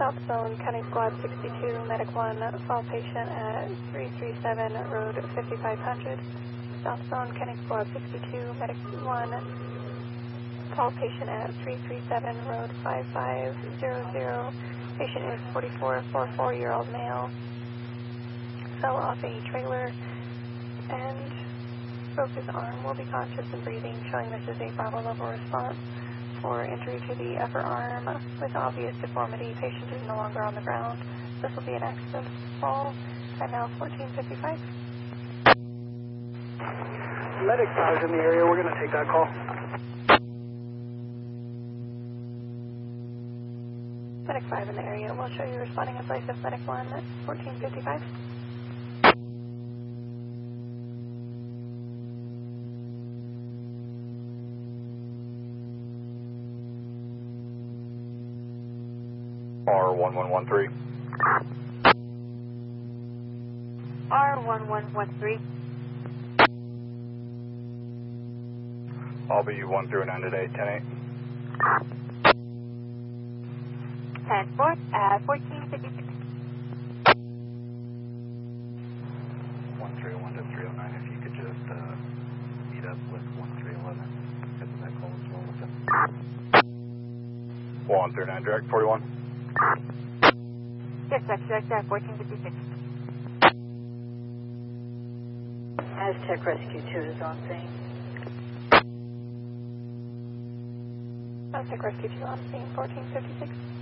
South Zone, County Squad 62, Medic 1, fall patient at 337 Road 5500. South Zone, County Squad 62, Medic 1, fall patient at 337 Road 5500. Patient is 44-year-old male. Fell off a trailer and broke his arm. Will be conscious and breathing, showing this is a Bravo level response. For injury to the upper arm with obvious deformity, patient is no longer on the ground. This will be an accident fall at now 14:55. Medic 5 in the area, we're going to take that call. Medic 5 in the area, we'll show you responding in place of Medic 1 at 14:55. R1113. R1113. I'll be 109 today, 10-8. 10-4 at 14:56. 131 to 309, if you could just meet up with 1311 because of that call as well with them. 139 direct, 41. Yes, that's direct at 14:56. Aztec Rescue 2 is on scene. Aztec Rescue 2 on scene, 14:56.